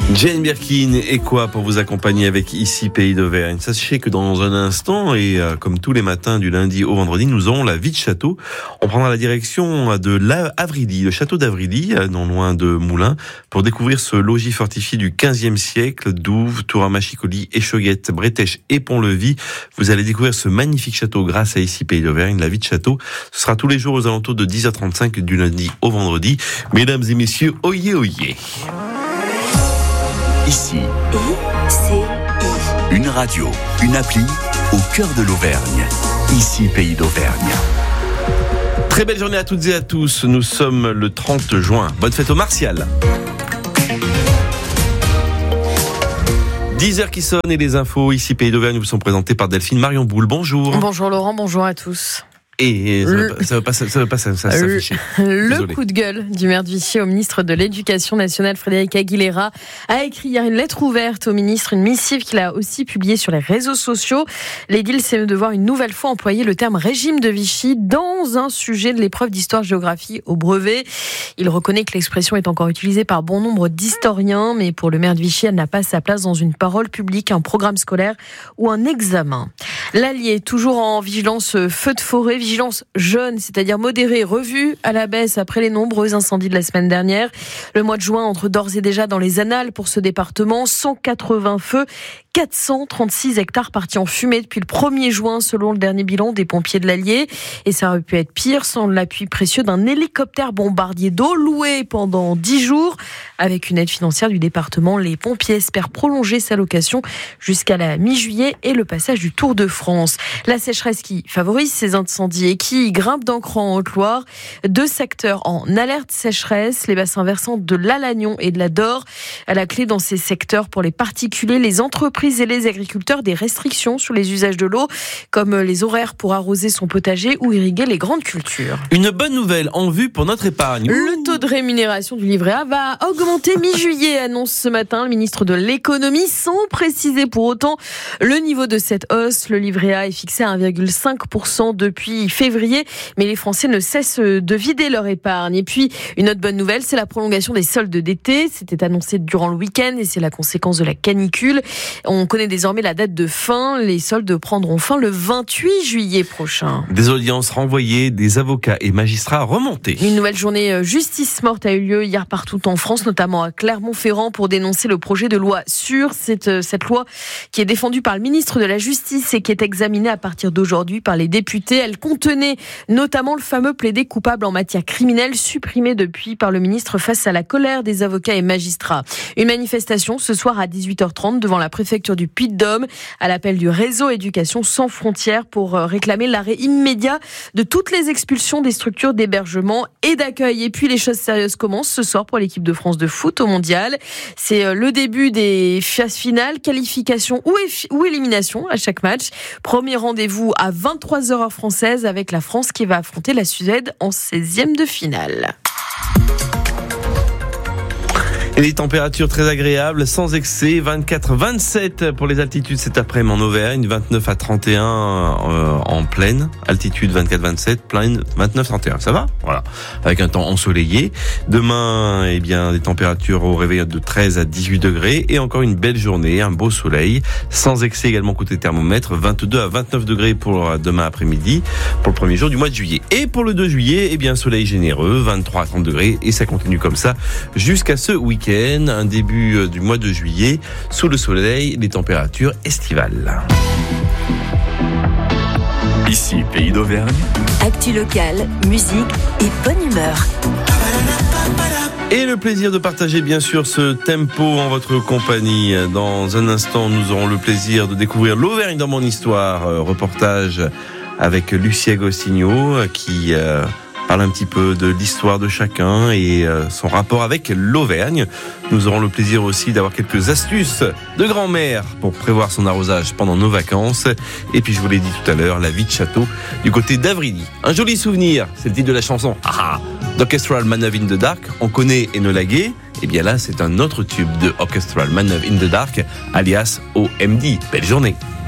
Jane Birkin et quoi pour vous accompagner avec Ici Pays d'Auvergne. Sachez que dans un instant, et comme tous les matins du lundi au vendredi, nous aurons la vie de château. On prendra la direction de l'Avrilly, le château d'Avrilly, non loin de Moulins, pour découvrir ce logis fortifié du 15e siècle, Douves, Tour-à-Machicoli, Échauguette, Bretèche et Pont-Levis. Vous allez découvrir ce magnifique château grâce à Ici Pays d'Auvergne, la vie de château. Ce sera tous les jours aux alentours de 10h35 du lundi au vendredi. Mesdames et messieurs, oyez, oyez. Ici, une radio, une appli au cœur de l'Auvergne. Ici, Pays d'Auvergne. Très belle journée à toutes et à tous. Nous sommes le 30 juin. Bonne fête aux Martial. 10h qui sonnent et les infos Ici Pays d'Auvergne vous sont présentées par Delphine Marion Boule. Bonjour. Bonjour Laurent, bonjour à tous. Et ça veut pas s'afficher. Le coup de gueule du maire de Vichy au ministre de l'Éducation nationale, Frédéric Aguilera, a écrit hier une lettre ouverte au ministre, une missive qu'il a aussi publiée sur les réseaux sociaux. L'édile s'est de voir une nouvelle fois employer le terme régime de Vichy dans un sujet de l'épreuve d'histoire-géographie au brevet. Il reconnaît que l'expression est encore utilisée par bon nombre d'historiens, mais pour le maire de Vichy, elle n'a pas sa place dans une parole publique, un programme scolaire ou un examen. L'Allier, toujours en vigilance feu de forêt, vigilance jaune, c'est-à-dire modérée, revue à la baisse après les nombreux incendies de la semaine dernière. Le mois de juin entre d'ores et déjà dans les annales pour ce département, 180 feux, 436 hectares partis en fumée depuis le 1er juin selon le dernier bilan des pompiers de l'Allier. Et ça aurait pu être pire sans l'appui précieux d'un hélicoptère bombardier d'eau loué pendant 10 jours. Avec une aide financière du département, les pompiers espèrent prolonger sa location jusqu'à la mi-juillet et le passage du Tour de France. La sécheresse qui favorise ces incendies et qui grimpe d'un cran en Haute-Loire. 2 secteurs en alerte sécheresse, les bassins versants de l'Alagnon et de la Dore. À la clé dans ces secteurs pour les particuliers, les entreprises et les agriculteurs, des restrictions sur les usages de l'eau, comme les horaires pour arroser son potager ou irriguer les grandes cultures. Une bonne nouvelle en vue pour notre épargne. Le taux de rémunération du livret A va augmenter mi-juillet, annonce ce matin le ministre de l'économie, sans préciser pour autant le niveau de cette hausse. Le livret A est fixé à 1,5% depuis février, mais les Français ne cessent de vider leur épargne. Et puis, une autre bonne nouvelle, c'est la prolongation des soldes d'été. C'était annoncé durant le week-end et c'est la conséquence de la canicule. On connaît désormais la date de fin. Les soldes prendront fin le 28 juillet prochain. Des audiences renvoyées, des avocats et magistrats remontés. Une nouvelle journée justice morte a eu lieu hier partout en France, notamment à Clermont-Ferrand, pour dénoncer le projet de loi SUR. Cette loi qui est défendue par le ministre de la Justice et qui est examinée à partir d'aujourd'hui par les députés. Elle contenait notamment le fameux plaidé coupable en matière criminelle, supprimé depuis par le ministre face à la colère des avocats et magistrats. Une manifestation ce soir à 18h30 devant la préfecture du Puy-de-Dôme à l'appel du réseau Éducation sans frontières pour réclamer l'arrêt immédiat de toutes les expulsions des structures d'hébergement et d'accueil. Et puis les choses sérieuses commencent ce soir pour l'équipe de France de foot au mondial. C'est le début des phases finales, qualification ou élimination à chaque match. Premier rendez-vous à 23h heure française avec la France qui va affronter la Suède en 16e de finale. Et les températures très agréables, sans excès, 24-27 pour les altitudes cet après-midi en Auvergne, 29 à 31 en plaine, altitude 24-27, plaine 29-31, ça va ? Voilà, avec un temps ensoleillé. Demain, des températures au réveil de 13 à 18 degrés et encore une belle journée, un beau soleil, sans excès également côté thermomètre, 22 à 29 degrés pour demain après-midi, pour le premier jour du mois de juillet. Et pour le 2 juillet, soleil généreux, 23 à 30 degrés et ça continue comme ça jusqu'à ce week-end. Un début du mois de juillet, sous le soleil, les températures estivales. Ici, Pays d'Auvergne. Actu locale, musique et bonne humeur. Et le plaisir de partager bien sûr ce tempo en votre compagnie. Dans un instant, nous aurons le plaisir de découvrir l'Auvergne dans mon histoire. Reportage avec Lucie Agostinho qui parle un petit peu de l'histoire de chacun et son rapport avec l'Auvergne. Nous aurons le plaisir aussi d'avoir quelques astuces de grand-mère pour prévoir son arrosage pendant nos vacances. Et puis je vous l'ai dit tout à l'heure, la vie de château du côté d'Avrilly. Un joli souvenir, c'est le titre de la chanson d'Orchestral Man in the Dark. On connaît Enola Gay. Et bien là, c'est un autre tube de Orchestral Man in the Dark, alias OMD. Belle journée.